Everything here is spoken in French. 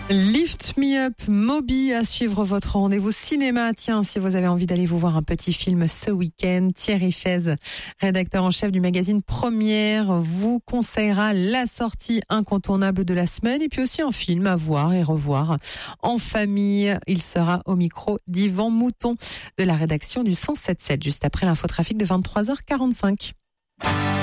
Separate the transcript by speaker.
Speaker 1: Lift Me Up, Moby à suivre votre rendez-vous cinéma. Tiens, si vous avez envie d'aller vous voir un petit film ce week-end, Thierry Chaise, rédacteur en chef du magazine Première, vous conseillera la sortie incontournable de la semaine et puis aussi un film à voir et revoir en famille. Il sera au micro d'Yvan Mouton de la rédaction du 107.7 juste après l'infotrafic de 23h45.